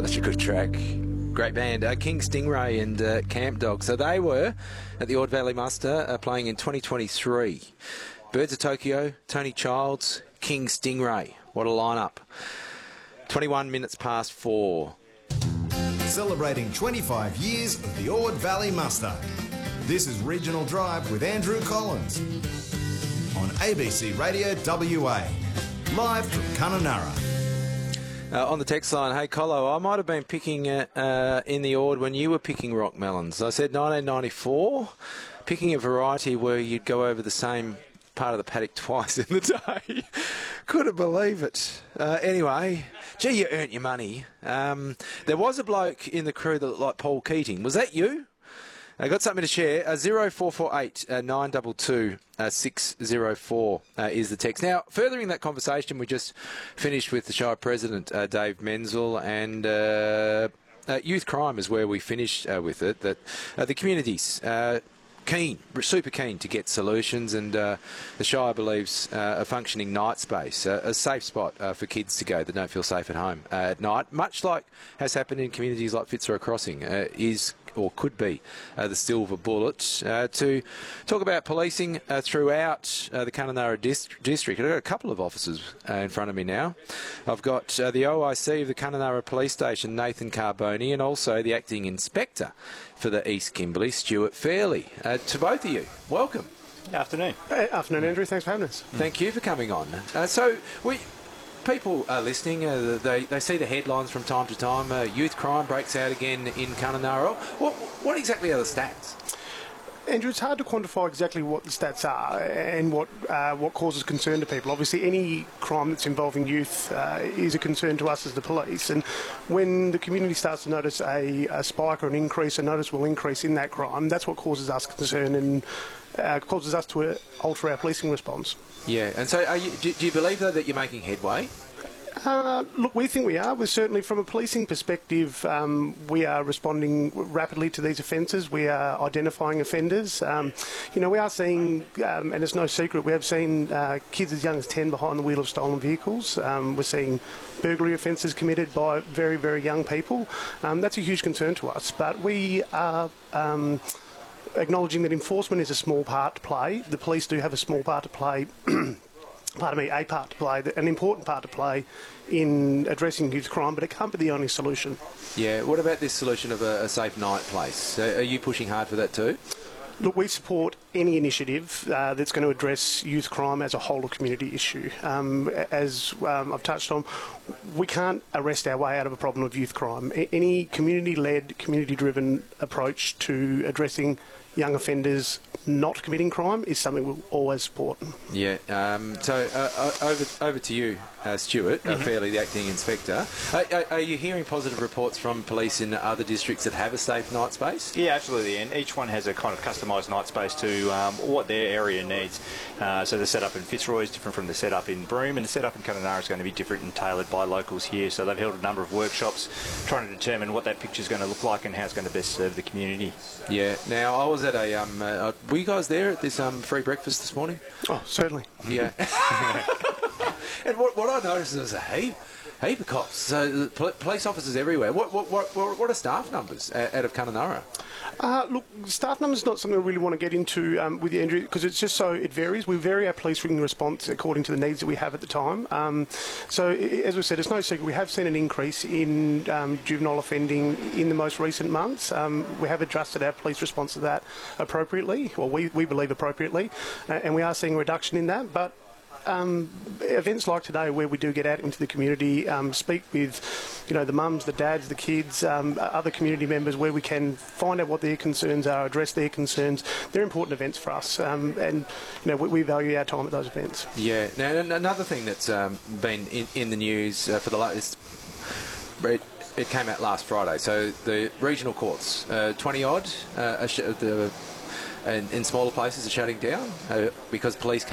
Such a good track. Great band. King Stingray and Camp Dog. So they were at the Ord Valley Muster playing in 2023. Birds of Tokyo, Tony Childs, King Stingray. What a lineup. 21 minutes past 4. Celebrating 25 years of the Ord Valley Muster. This is Regional Drive with Andrew Collins on ABC Radio WA, live from Kununurra. On the text line, hey Colo, I might have been picking in the Ord when you were picking rock melons. I said 1994, picking a variety where you'd go over the same part of the paddock twice in the day. Couldn't believe it. Anyway, gee, you earned your money. There was a bloke in the crew that looked like Paul Keating. Was that you? I got something to share. 0448 922 604 is the text. Now, furthering that conversation, we just finished with the Shire President, Dave Menzel, and youth crime is where we finished with it. That the community's super keen to get solutions, and the Shire believes a functioning night space, a safe spot for kids to go that don't feel safe at home at night, much like has happened in communities like Fitzroy Crossing, is or could be the silver bullet. To talk about policing throughout the Kununurra district, I've got a couple of officers in front of me now. I've got the OIC of the Kununurra Police Station, Nathan Carboni, and also the Acting Inspector for the East Kimberley, Stuart Fairley. To both of you, welcome. Afternoon. Afternoon, Andrew. Thanks for having us. Thank you for coming on. People are listening, they see the headlines from time to time. Youth crime breaks out again in Kununurra. What exactly are the stats? Andrew, it's hard to quantify exactly what the stats are and what causes concern to people. Obviously, any crime that's involving youth is a concern to us as the police. And when the community starts to notice a spike or an increase, a noticeable increase in that crime, that's what causes us concern and causes us to alter our policing response. Yeah, and so do you believe, though, that you're making headway? Look, we think we are. We're certainly, from a policing perspective, we are responding rapidly to these offences. We are identifying offenders. We are seeing, and it's no secret, we have seen kids as young as 10 behind the wheel of stolen vehicles. We're seeing burglary offences committed by very, very young people. That's a huge concern to us. But we are acknowledging that enforcement is a small part to play. The police do have a small part to play. A part to play, an important part to play in addressing youth crime, but it can't be the only solution. Yeah, what about this solution of a safe night place? Are you pushing hard for that too? Look, we support any initiative that's going to address youth crime as a whole of community issue. As I've touched on, we can't arrest our way out of a problem of youth crime. Any community-led, community-driven approach to addressing young offenders not committing crime is something we'll always support. Yeah, over to you, Stuart, Fairley, the Acting Inspector. Are you hearing positive reports from police in other districts that have a safe night space? Yeah, absolutely, and each one has a kind of customised night space to what their area needs. So the setup in Fitzroy is different from the setup in Broome, and the setup in Kununurra is going to be different and tailored by locals here. So they've held a number of workshops trying to determine what that picture is going to look like and how it's going to best serve the community. Yeah, now I was at were you guys there at this free breakfast this morning? Oh, certainly. Yeah. And what I noticed is a heap of cops. So police officers everywhere. What are staff numbers out of Kununurra? Look, staff numbers is not something I really want to get into with you, Andrew, because it's just it varies. We vary our policing response according to the needs that we have at the time. So, as we said, it's no secret we have seen an increase in juvenile offending in the most recent months. We have adjusted our police response to that appropriately, well, we believe appropriately, and we are seeing a reduction in that, but events like today where we do get out into the community, speak with the mums, the dads, the kids, other community members, where we can find out what their concerns are, address their concerns. They're important events for us, and we value our time at those events. Yeah. Now, another thing that's been in the news for the latest, it came out last Friday. So the regional courts, 20 odd, in smaller places are shutting down because police can't